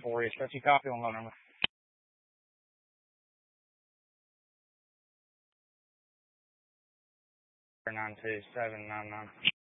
for you. Special copy on low number. 92799.